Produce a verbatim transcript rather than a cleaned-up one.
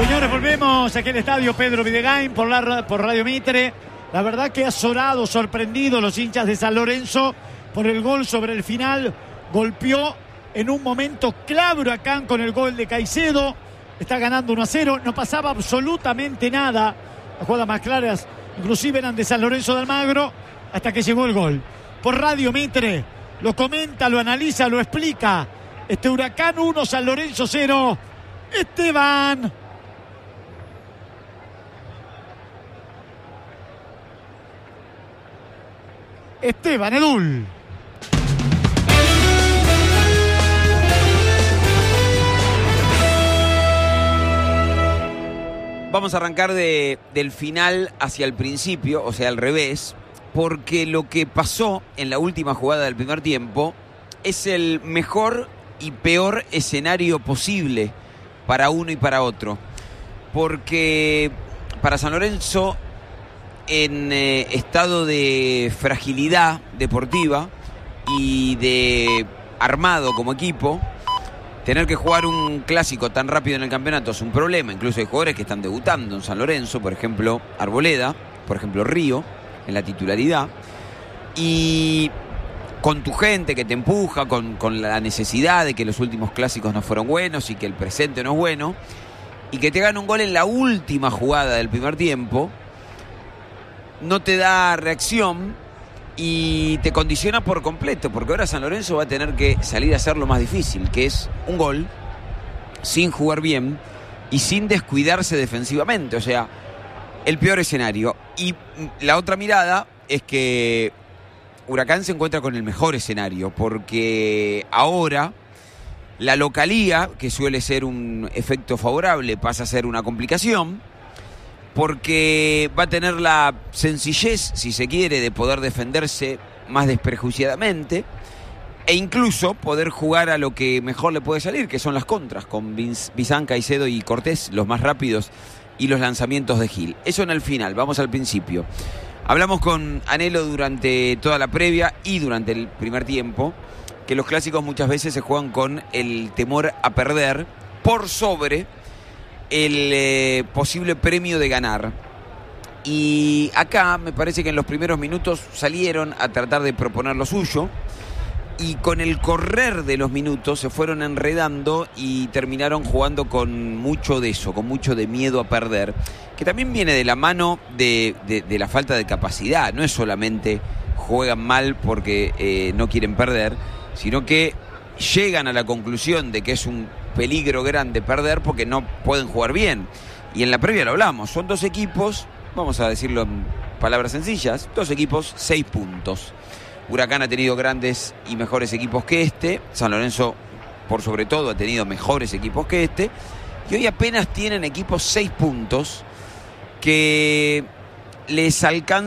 Señores, volvemos aquí al estadio Pedro Videgain por, la, por Radio Mitre. La verdad que ha sonado, sorprendido los hinchas de San Lorenzo por el gol sobre el final. Golpeó en un momento clave Huracán con el gol de Caicedo. Está ganando uno a cero. No pasaba absolutamente nada. Las jugadas más claras inclusive eran de San Lorenzo de Almagro hasta que llegó el gol. Por Radio Mitre lo comenta, lo analiza, lo explica. Este Huracán uno, San Lorenzo cero. Esteban. Esteban Edul. Vamos a arrancar de, del final hacia el principio, o sea, al revés, porque lo que pasó en la última jugada del primer tiempo es el mejor y peor escenario posible para uno y para otro. Porque para San Lorenzo, en eh, estado de fragilidad deportiva y de armado como equipo, tener que jugar un clásico tan rápido en el campeonato es un problema. Incluso hay jugadores que están debutando en San Lorenzo, por ejemplo Arboleda, por ejemplo Río, en la titularidad. Y con tu gente que te empuja, con, con la necesidad de que los últimos clásicos no fueron buenos y que el presente no es bueno, y que te gane un gol en la última jugada del primer tiempo, no te da reacción y te condiciona por completo, porque ahora San Lorenzo va a tener que salir a hacer lo más difícil, que es un gol sin jugar bien y sin descuidarse defensivamente. O sea, el peor escenario. Y la otra mirada es que Huracán se encuentra con el mejor escenario, porque ahora la localía, que suele ser un efecto favorable, pasa a ser una complicación, porque va a tener la sencillez, si se quiere, de poder defenderse más desprejuiciadamente e incluso poder jugar a lo que mejor le puede salir, que son las contras, con Bizán, Caicedo y Cortés, los más rápidos, y los lanzamientos de Gil. Eso en el final, vamos al principio. Hablamos con Anhelo durante toda la previa y durante el primer tiempo, que los clásicos muchas veces se juegan con el temor a perder por sobre el eh, posible premio de ganar. Y acá me parece que en los primeros minutos salieron a tratar de proponer lo suyo, y con el correr de los minutos se fueron enredando y terminaron jugando con mucho de eso, con mucho de miedo a perder, que también viene de la mano de, de, de la falta de capacidad. No es solamente juegan mal porque eh, no quieren perder, sino que llegan a la conclusión de que es un peligro grande perder porque no pueden jugar bien. Y en la previa lo hablamos, son dos equipos, vamos a decirlo en palabras sencillas, dos equipos, seis puntos. Huracán ha tenido grandes y mejores equipos que este, San Lorenzo por sobre todo ha tenido mejores equipos que este, y hoy apenas tienen equipos seis puntos que les alcanzan